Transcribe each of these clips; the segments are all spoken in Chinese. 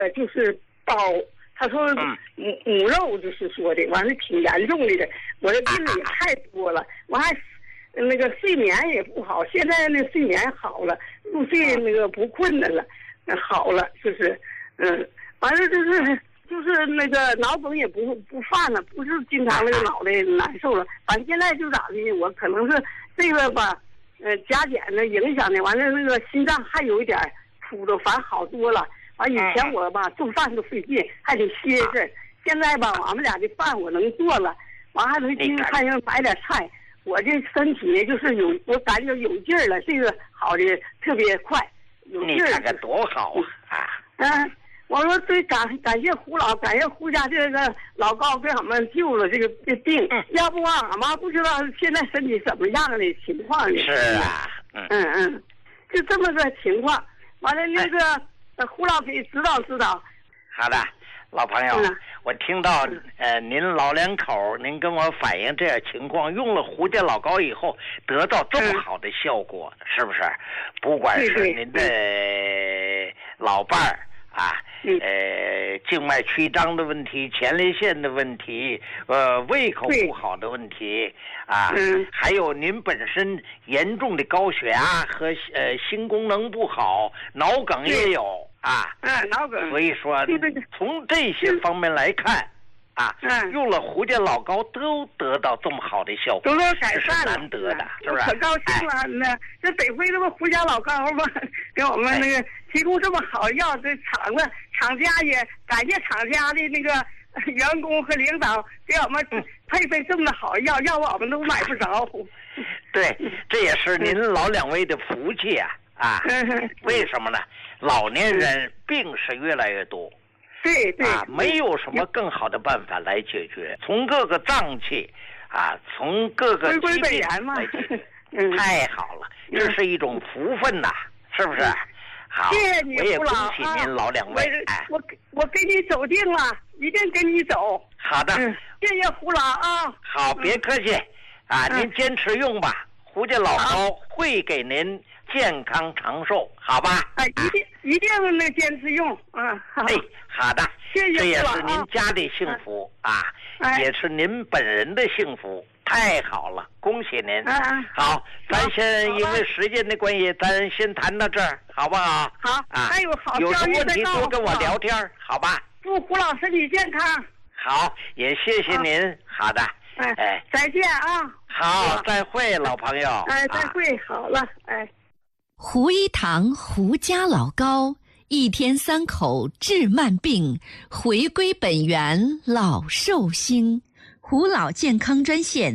就是包，他说母肉就是说的，完了挺严重的，我的病也太多了，我还那个睡眠也不好，现在那睡眠好了，入睡那个不困难了，好了，就是完了就是那个脑梗也不犯了，不是经常那个脑袋难受了，反正现在就咋的，我可能是这个吧，加减的影响的，完了那个心脏还有一点突着，反正好多了。完以前我吧做饭都费劲，还得歇着，现在吧俺们俩的饭我能做了，完还能去看人买点菜，我这身体就是我感觉有劲儿了，这个好的特别快，有劲儿。 你看看多好啊！ 我说最感谢胡老，感谢胡家这个老高给俺们救了这病，要不俺妈不知道现在身体怎么样的情况呢。 是啊， 就这么个情况。完了那个胡老给指导指导。 好的，老朋友，我听到您老两口您跟我反映这样情况，用了胡家老高以后得到这么好的效果，是不是？不管是您的老伴儿静脉曲张的问题、前列腺的问题，胃口不好的问题还有您本身严重的高血压和心功能不好，脑梗也有脑梗。 所以说从这些方面来看用了胡家老高都得到这么好的效果， 都改善了， 难得的，是不是？ 可高兴了，这得亏这不胡家老高嘛，给我们那个提供这么好药，这厂家也感谢厂家的那个员工和领导给我们配备这么好药，要不我们都买不着。 对，这也是您老两位的福气为什么呢？老年人病是越来越多。 对， 没有什么更好的办法来解决，从各个脏器从各个疾病来解决，太好了，这是一种福分呐，是不是？好， 谢谢你， 我也恭喜您老两位。 我给你走定了，一定跟你走。 好的， 谢谢胡老好，别客气您坚持用吧，胡家老高会给您健康长寿，好吧？ 一定能坚持用好的， 谢谢， 这也是您家的幸福也是您本人的幸福，太好了，恭喜您！好，咱先因为时间的关系，咱先谈到这儿，好不好？ 好还有好有什么问题多跟我聊天，好吧？ 祝胡老身体健康。 好，也谢谢您。好的， 再见好，再会，老朋友。 再会，好了， 胡一堂胡家老高，一天3口治慢病，回归本源老寿星。胡老健康专线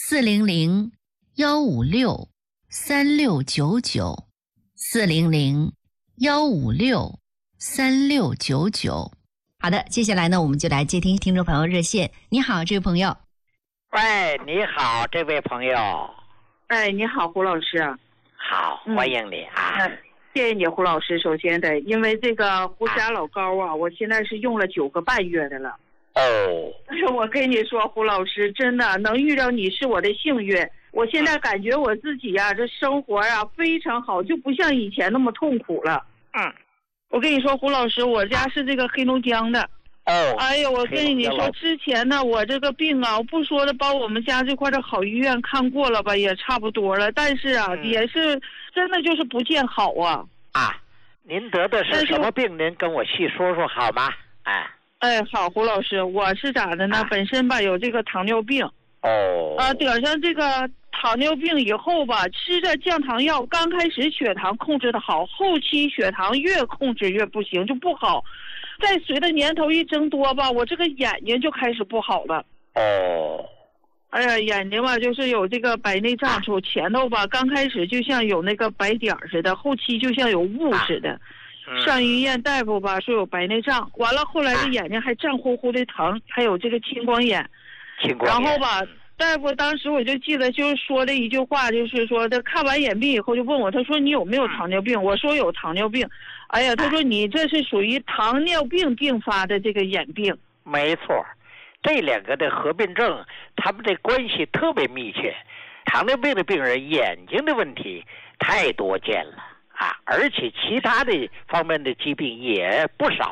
400-156-3699，400-156-3699。好的，接下来呢，我们就来接听听众朋友热线。你好，这位朋友。 喂，你好，这位朋友。 你好，胡老师。 好，欢迎你谢谢你，胡老师。首先因为这个胡家老高我现在是用了9个半月的了。我跟你说，胡老师，真的能遇到你是我的幸运。我现在感觉我自己这生活非常好，就不像以前那么痛苦了。我跟你说，胡老师，我家是这个黑龙江的。哎呀，我跟你说，之前呢，我这个病我不说的，把我们家这块的好医院看过了吧，也差不多了，但是也是真的就是不见好您得的是什么病？您跟我细说说好吗？ 好，胡老师，我是咋的呢？本身有这个糖尿病。得上这个糖尿病以后吃着降糖药，刚开始血糖控制的好，后期血糖越控制越不行，就不好。再随着年头一增多我这个眼睛就开始不好了。眼睛就是有这个白内障，从前头刚开始就像有那个白点似的，后期就像有雾似的。上医院大夫说有白内障，完了后来这眼睛还胀乎乎的疼，还有这个青光眼。然后大夫当时我就记得就是说了一句话，就是说他看完眼病以后就问我，他说你有没有糖尿病？我说有糖尿病。他说你这是属于糖尿病并发的这个眼病。 没错，这两个的合并症，他们的关系特别密切。糖尿病的病人眼睛的问题太多见了而且其他的方面的疾病也不少的。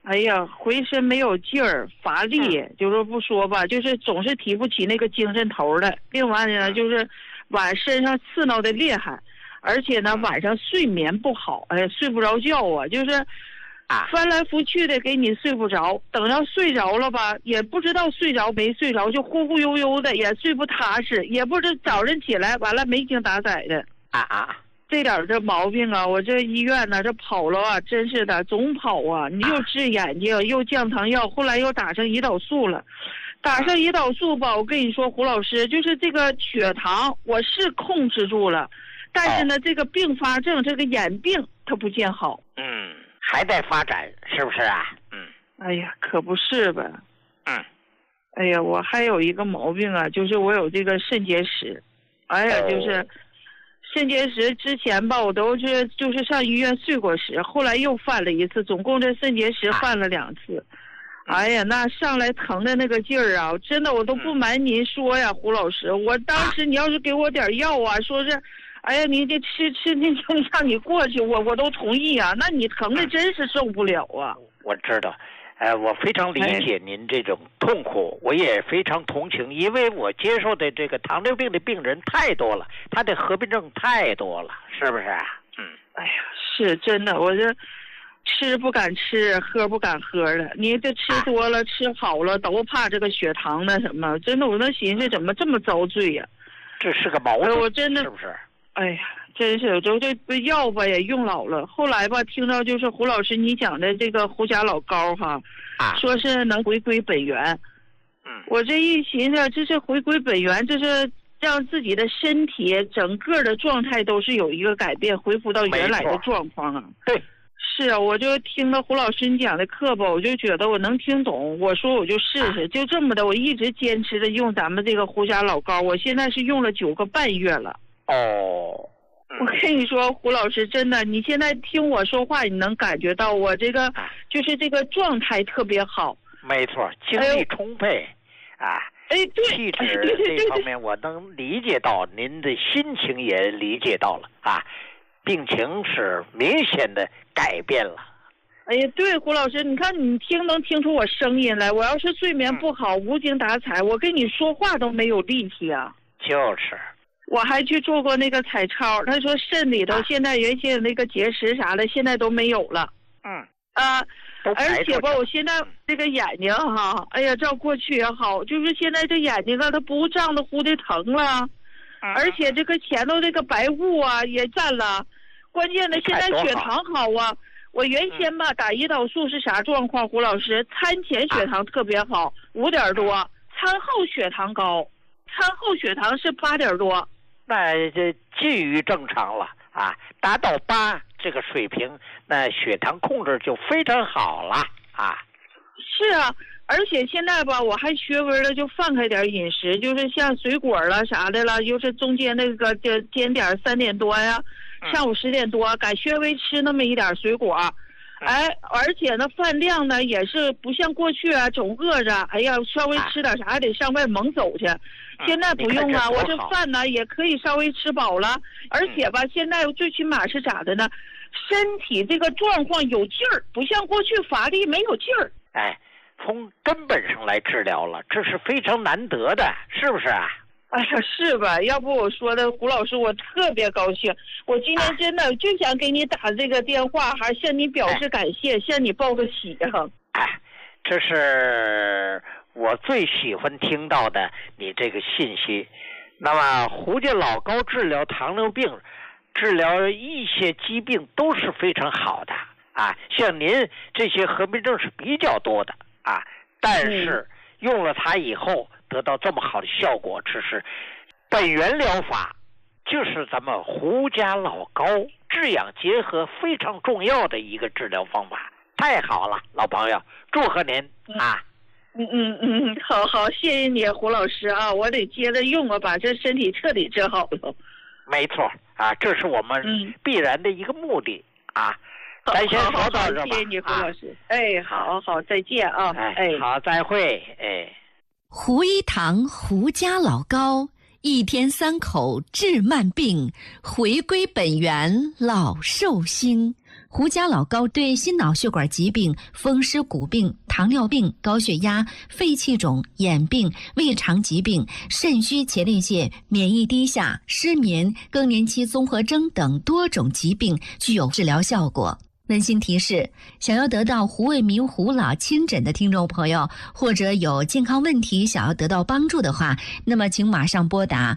哎呀，浑身没有劲儿，乏力，就是不说吧，就是总是提不起那个精神头来。另外呢，就是身上刺挠的厉害，而且呢晚上睡眠不好，哎，睡不着觉啊，就是翻来覆去的给你睡不着，等到睡着了吧，也不知道睡着没睡着，就忽忽悠悠的，也睡不踏实，也不知早晨起来完了没精打采的。这点这毛病啊，我这医院呢，这跑了啊，真是的，总跑啊！你又治眼睛，又降糖药，后来又打上胰岛素了。打上胰岛素吧，我跟你说，胡老师，就是这个血糖我是控制住了，但是呢，这个并发症，这个眼病它不见好。 还在发展，是不是啊？ 哎呀，可不是吧。哎呀，我还有一个毛病啊，就是我有这个肾结石。哎呀，就是肾结石之前吧，我都就是上医院睡过石，后来又犯了一次，总共这肾结石犯了2次。哎呀，那上来疼的那个劲儿啊，真的我都不瞒您说呀，胡老师，我当时你要是给我点药啊，说是，哎呀，你这吃那就让你过去，我都同意啊。那你疼的真是受不了啊。 我知道。我非常理解您这种痛苦，我也非常同情，因为我接受的这个糖尿病的病人太多了，他的合并症太多了，是不是？ 哎呀，是真的，我这吃不敢吃，喝不敢喝的。你这吃多了，吃好了都怕这个血糖那什么，真的我那寻思怎么这么遭罪呀？ 这是个毛病， 我真的是不是？ 哎呀，真是这药吧也用老了，后来吧听到就是胡老师你讲的这个胡甲老膏哈，说是能回归本源。我这一寻思，这是回归本源，这是让自己的身体整个的状态都是有一个改变，恢复到原来的状况啊。 对， 是啊，我就听到胡老师你讲的课吧，我就觉得我能听懂，我说我就试试，就这么的，我一直坚持着用咱们这个胡甲老膏，我现在是用了9个半月了。我跟你说，胡老师，真的，你现在听我说话，你能感觉到我这个就是这个状态特别好。 没错，精力充沛对， 气质这方面我能理解到，您的心情也理解到了病情是明显的改变了。 哎呀，对，胡老师，你看你能听出我声音来？我要是睡眠不好，无精打采，我跟你说话都没有力气啊。 就是。 我还去做过那个彩超，他说肾里头现在原先那个结石啥的，现在都没有了。而且吧，我现在这个眼睛哈，哎呀，照过去也好，就是现在这眼睛啊，它不胀得乎的疼了，而且这个前头这个白雾啊也占了，关键的现在血糖好啊。我原先吧打胰岛素是啥状况？胡老师，餐前血糖特别好，5点多，餐后血糖高，餐后血糖是8点多。 那这近于正常了达到8这个水平，那血糖控制就非常好了是啊，而且现在吧，我还学微了，就放开点饮食，就是像水果了啥的了，就是中间那个就间点3点多呀，上午10点多，改学微吃那么一点水果。而且呢，饭量呢也是不像过去总饿着，哎呀，稍微吃点啥还得上外猛走去。现在不用啊，我这饭呢也可以稍微吃饱了，而且吧，现在最起码是咋的呢？身体这个状况有劲儿，不像过去乏力没有劲儿。 从根本上来治疗了，这是非常难得的，是不是啊？ 哎呀，是吧？要不我说的胡老师，我特别高兴。我今天真的就想给你打这个电话，还向你表示感谢，向你报个喜这是我最喜欢听到的你这个信息。那么胡家老膏治疗糖尿病、治疗一些疾病都是非常好的像您这些合并症是比较多的但是用了它以后得到这么好的效果，这是本源疗法，就是咱们胡家老膏治养结合非常重要的一个治疗方法。太好了，老朋友，祝贺您好，谢谢你胡老师我得接着用把这身体彻底治好了。 没错这是我们必然的一个目的咱先说到这吧。 谢谢你胡老师好，再见好，再会胡一堂胡家老膏，1天3口治慢病，回归本源老寿星。 胡家老高对心脑血管疾病、风湿骨病、糖尿病、高血压、肺气肿、眼病、胃肠疾病、肾虚前列腺、免疫低下、失眠、更年期综合征等多种疾病具有治疗效果。温馨提示：想要得到胡卫民胡老亲诊的听众朋友，或者有健康问题想要得到帮助的话，那么请马上拨打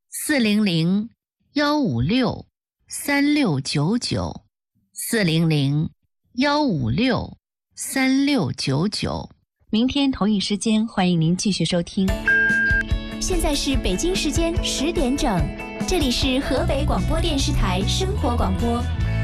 400-156-3699。400-156-3699。明天同一时间，欢迎您继续收听。 现在是北京时间10点整，这里是河北广播电视台生活广播。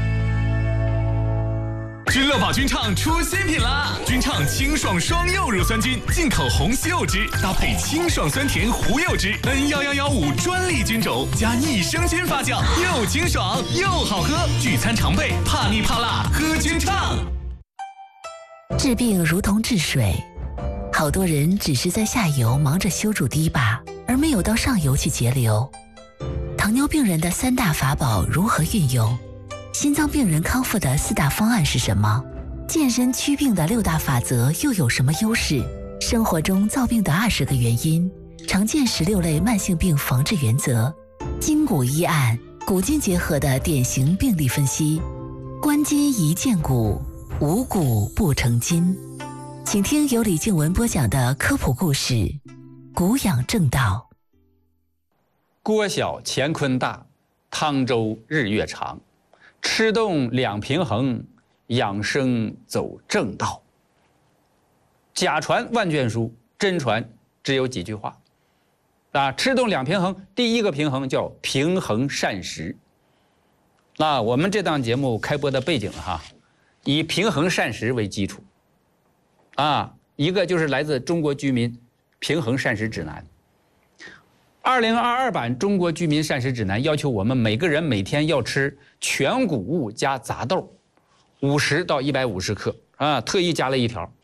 君乐宝菌畅出新品啦！菌畅清爽双柚乳酸菌，进口红西柚汁，搭配清爽酸甜胡柚汁 ，N11115专利菌种，加益生菌发酵，又清爽又好喝。聚餐常备，怕腻怕辣，喝菌畅。 治病如同治水，好多人只是在下游忙着修筑堤坝，而没有到上游去节流。糖尿病人的3大法宝如何运用？心脏病人康复的4大方案是什么？健身祛病的6大法则又有什么优势？生活中造病的20个原因，常见16类慢性病防治原则，筋骨医案，古今结合的典型病例分析，观筋宜见骨，无骨不成筋。请听由李静文播讲的科普故事《骨养正道》。 锅小乾坤大，汤粥日月长。吃动两平衡，养生走正道。假传万卷书，真传只有几句话。吃动两平衡，第一个平衡叫平衡膳食。那我们这档节目开播的背景以平衡膳食为基础。一个就是来自中国居民平衡膳食指南。2022版中国居民膳食指南要求我们每个人每天要吃全谷物加杂豆50到150克特意加了一条。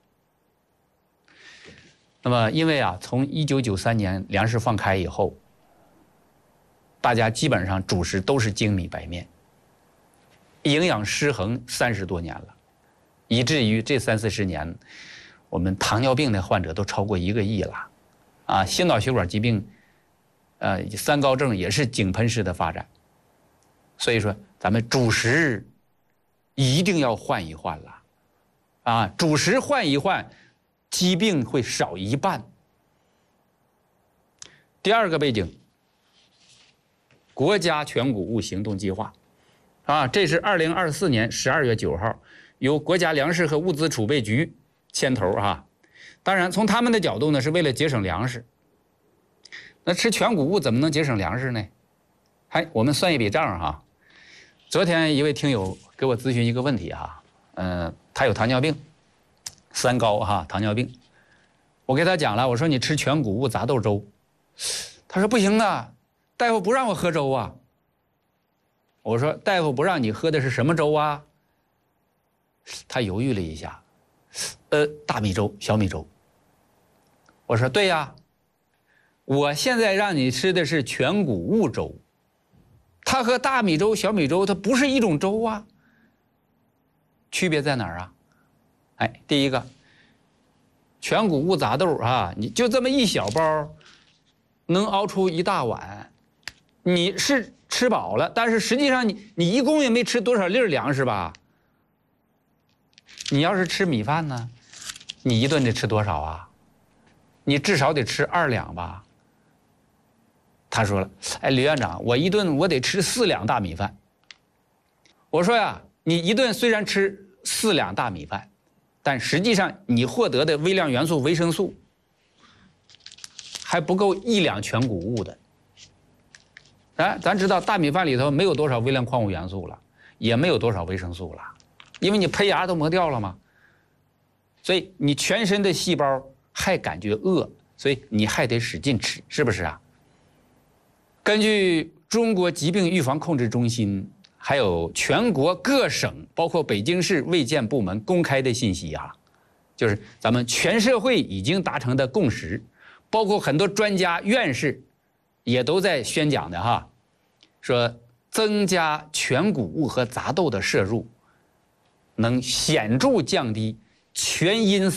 那么因为从1993年粮食放开以后，大家基本上主食都是精米白面，营养失衡30多年了，以至于这30-40年我们糖尿病的患者都超过1个亿了心脑血管疾病3高症也是井喷式的发展。所以说咱们主食一定要换一换了主食换一换，疾病会少一半。第二个背景，国家全谷物行动计划这是2024年12月9号由国家粮食和物资储备局牵头当然从他们的角度呢，是为了节省粮食。那吃全谷物怎么能节省粮食呢？我们算一笔账昨天一位听友给我咨询一个问题他有糖尿病，3高糖尿病。我给他讲了，我说你吃全谷物杂豆粥，他说不行大夫不让我喝粥我说大夫不让你喝的是什么粥他犹豫了一下，大米粥、小米粥。我说对呀。我现在让你吃的是全谷物粥，它和大米粥、小米粥它不是一种粥区别在哪儿第一个，全谷物杂豆你就这么一小包，能熬出一大碗，你是吃饱了，但是实际上你一共也没吃多少粒粮食吧？你要是吃米饭呢，你一顿得吃多少你至少得吃2两吧？他说了，李院长，我一顿我得吃4两大米饭。我说你一顿虽然吃4两大米饭，但实际上你获得的微量元素维生素还不够1两全谷物的。咱知道大米饭里头没有多少微量矿物元素了，也没有多少维生素了，因为你胚芽都磨掉了嘛。所以你全身的细胞还感觉饿，所以你还得使劲吃，是不是根据中国疾病预防控制中心还有全国各省包括北京市卫健部门公开的信息就是咱们全社会已经达成的共识，包括很多专家院士也都在宣讲的说增加全谷物和杂豆的摄入， 能显著降低全因